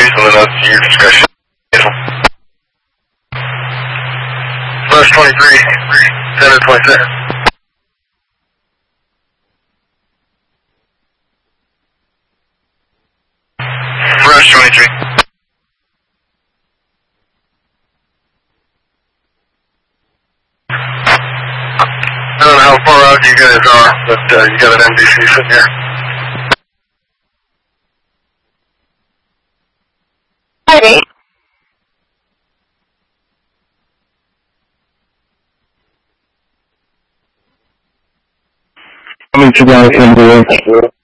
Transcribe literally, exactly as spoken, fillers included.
something else to your discretion. Rush twenty-three, ten to twenty-six. Rush twenty-three. I don't know how far out you guys are, but uh, you got an M D C sitting here. Ready. Coming to down M D C.